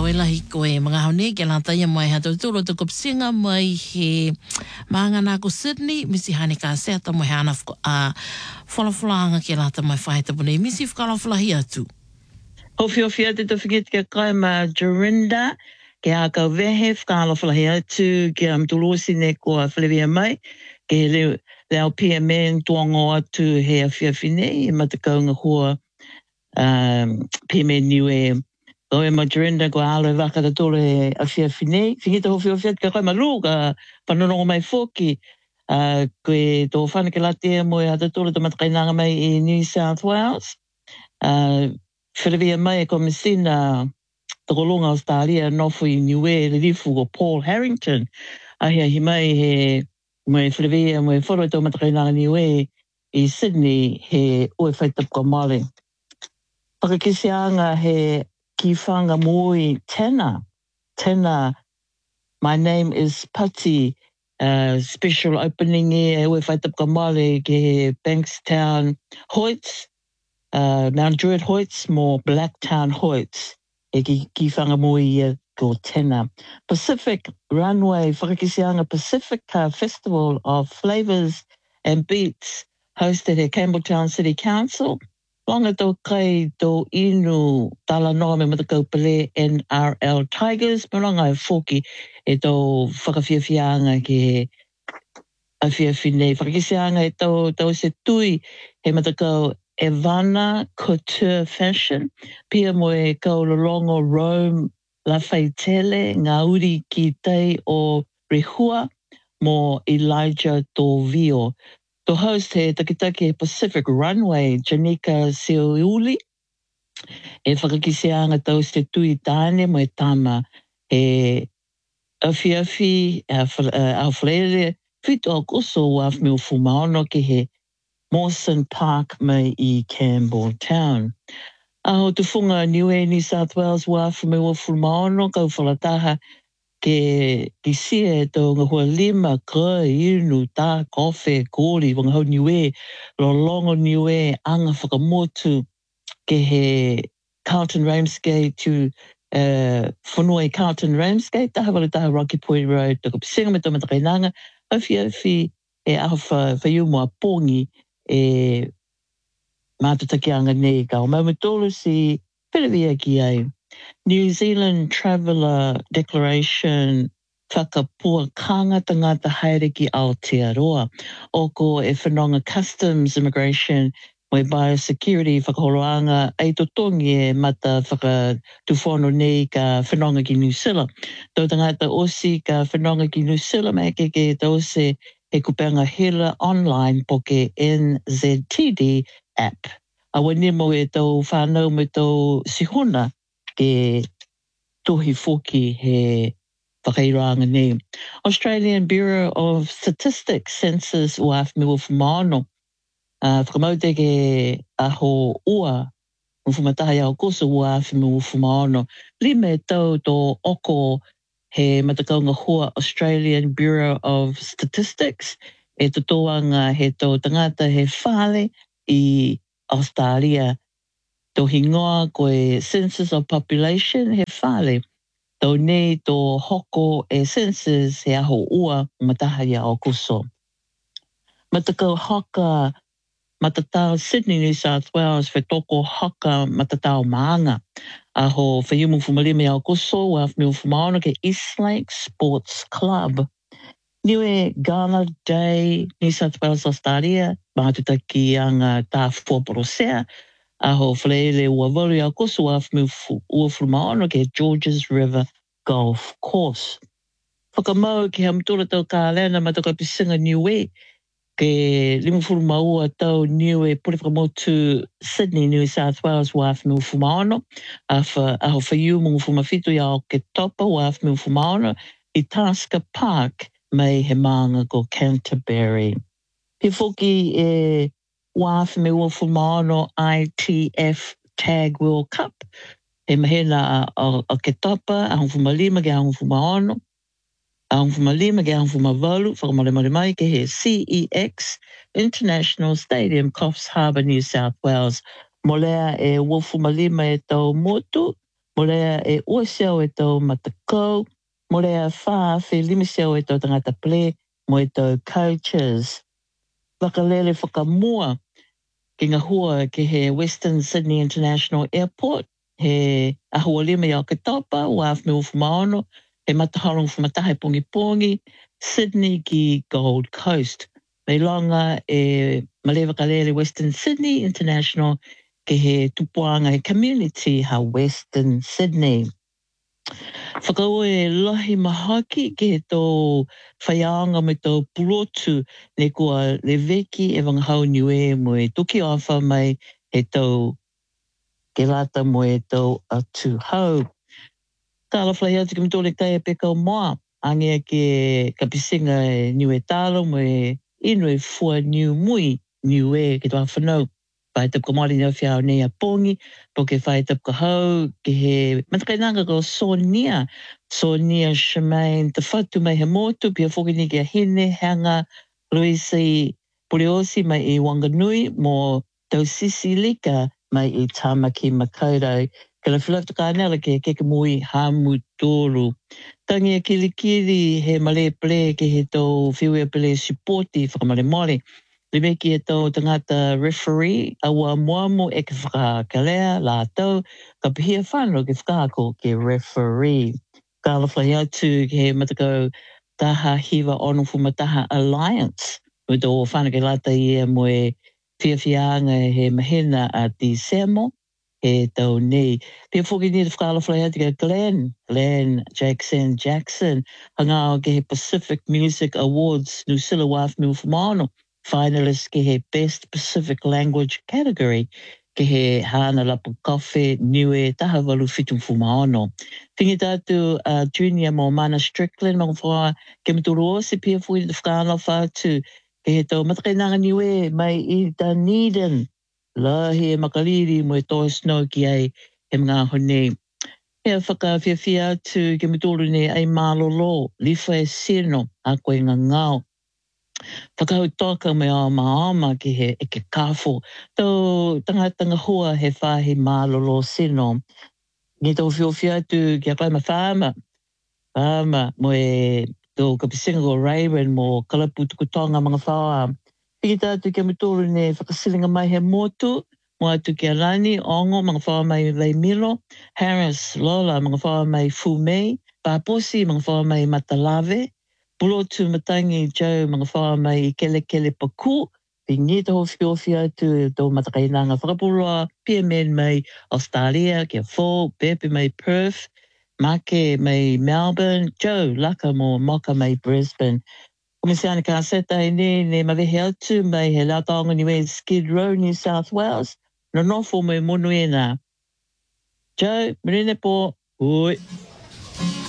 e lahi koe mga haune ke lata ia mai hato tūro te kopsinga mai he maangana ko Sydney misi hane ka seta mai hana whalawhalanga ke lata mai whaita pune misi whakalawhalahi atu. Hofi ate to forget ke kai ma Jorinda ke a ka vehe whakalawhalahi atu ke am tulosi ne ko a whalewia mai ke leo PMN tuango atu he a whiawhine e matakaunga hua PMN niwe o e Jorinda ko ala waka da tole a whiawhine whingita hofi ke kai ma luga panonongo mai foki koe tō whanake late mo e hata tole to matakainanga mai i New South Wales whiawhia mai e komisina Takolonga Australia nofu i niwe le rifu ko Paul Harrington ahia hi mai he mai whiawhia mai whoro tō matakainanga niwe i Sydney he oe whaitapka male. Pakakisianga he ki whanga moi Tena. Tena, my name is Patti. Special opening e oe whaitapka male ke Bankstown Hoyts, Mount Druitt Hoyts, mo Blacktown Hoyts. E ki whanga moi ko Tena. Pacific Runway, whakakisianga Pacific Festival of Flavours and Beats, hosted at Campbelltown City Council. Longa tō kai tō inu tala noa me matakaupale NRL Tigers, maranga e whoki e tō whakawhiawhianga ke a whiawhine. Whakakisianga e tō se tui he matakau Evana Couture Fashion, pia mo e kaulolongo Rome La Faitele, ngā uri ki tei o Rehua, mo Elijah Tovio. The host he takitaki Pacific Runway, Janika Siuli, e whakakisianga tau se tui tāne mo e tama e awhiawhi a whalere whito o koso waf me o fumaono ke he Mawson Park mai i Campbelltown. Aho te whunga niwe New South Wales waf me o fumaono kau whalataha ke sia tō ngā hua lima koe inu tā kofe kōri wanga hau niwe lo longo niwe anga whakamotu ke he Carlton Ramsgate to whanua Carlton Ramsgate taha wale taha Rocky Point Road tō kapisinga me tō matakainanga awhi e aho whaiu mua pongi e mātutakianga nei ka o maumutolo si whirawia ki ai. New Zealand Traveller Declaration whakapua tangata haere ki Aotearoa. Oko e whanonga Customs Immigration mai Biosecurity whakaholoanga e totongi e mata whakatuwhono nei ka whanonga ki New Zealand. Tau tangata osi ka whanonga ki New Zealand me ke tau se e kupenga hela online po ke NZTD app. Awa nimo e tau whanau me tau sihona ke tohi foki he whakairanga nei. Australian Bureau of Statistics Census waf me wafumano. Whakamaute ke aho ua wafumataha au koso waf me wafumano. Lime tau tō oko he matakaunga hua Australian Bureau of Statistics e totoanga he tō tangata he whale i Australia. Tō hingoa koe Census of Population he whale. Tō nei tō hoko e census he aho ua mataha ia o kuso. Matakau haka matatau Sydney, New South Wales whetoko haka matatau maanga. Aho whaiumu fumalime au kuso waf miu fumaona ke East Lake Sports Club. Niwe Gala Day, New South Wales Australia, mātutaki anga tā fuaporosea. Aho whaleele ua waru au koso waf miu ua fumaona ke Georges River Golf Course. Whakamau ki hamtura tau ka lena mataka pisinga niwe ke limu maua tau niwe puriwhakamotu Sydney, New South Wales waf miu fumaona. Aho whaiu mungu fumawhitu iao ke topa waf miu fumaona i Tasker Park mai he maanga ko Canterbury. He whoki e waf me ua fumaona ITF Tag World Cup. He mahena a ke topa, a hong fumalima ke a hong fumaona. A hong fumalima ke a hong fumavalu, whakamaremare mai ke he CEX International Stadium, Coffs Harbour, New South Wales. Molea e ua fumalima e tau motu, mo lea e ua seo e tau matakau, mo lea wha whi lima seo e tau tangata ple, mo e tau coaches. Wakalele whakamua ki ngā hua ki he Western Sydney International Airport, he ahua lima i Okatopa, waf me ufu maono, he mataharong whamatahe pongi pongi, Sydney ki Gold Coast. Me longa e malewa kalele Western Sydney International ki he tupuanga he community ha Western Sydney. Whakau e lohi mahaki ki he tō whaianga me tō pulotu ne kua le veki e wangahau niue mo e tuki awha mai he tō ke lata mo e tō atu hau. Tāla whai atu ki mtore kai e pekau moa, angia ke kapisinga e niue tālo mo e inu e fua niu mui niue ki tō whanau. Whai tap ka mori nau whiau nei a pongi, po ke whai tap ka hau, ke he matakainanga ko Sonia Shemaine, te whatu mai he motu, pia whokini ki a hine, hanga, Luisi Puleosi mai i Wanganui, mo tau Sisi Lika mai i Tamaki Makaurau. Ke la whilafta ka anela ke keke mui hamu tōru. Tangi a kilikiri he male ple ke he tō whiwea ple supporti whakamare more. Le ki e tō tangata referee, awa moamo e ke whakakalea la tau, ka pihia whanau ke whakako ke referee. Ka alawhai atu ke he matakau taha hiwa ono fumataha alliance, me tō whanau ke lata ia mo e whiawhianga he mahina a Di Semo, he tau nei. Pia whoki ni te whakalawhai atu ke Glenn Jackson, hanga o ke he Pacific Music Awards, Nusila waf mi ufumano, finalist ke he Best Pacific Language category ke he Hana Lapu Coffee Niue Taha Walu Fitu Fumaono. Tingi tātu junior mo Mana Strickland mga wha ke maturo o si pia fui te whakana whātu ke he tau matakainanga niue mai i Dunedin. La he makaliri mo e toa snow ki ai he mga hone. Hea whakawhiawhia atu ke maturo ne ai malolo lifa e sino a koe ngangao. Whakau toka me o maama ki he e ke kāwho. Tō tanga hua he whahi mālolo sino. Ni tō whiowhia atu ki a kaima whāma. Whāma mo e tō kapisinga ko Raven mo kalaputu kutonga mga whaua. Piki tātu ke mutoro ne whakasilinga mai he motu. Mo atu ki a Rani, Ongo, mga whaua mai Lei Milo. Harris, Lola, mga whaua mai Fumei. Pāposi, mga whaua mai Matalave. Pulotu matangi Joe mga whaua mai I kele paku. Pingi te hofi atu tō matakainanga whakapuroa. Pia men mai Australia, kia Fo, Pepe mai Perth. Make mai Melbourne. Joe, Laka mo Moka mai Brisbane. Komisiana ka seta ne mawehe atu mai he lautaonga niwe Skid Row, New South Wales. No nofo mai monuena. Joe, marine po. Oi.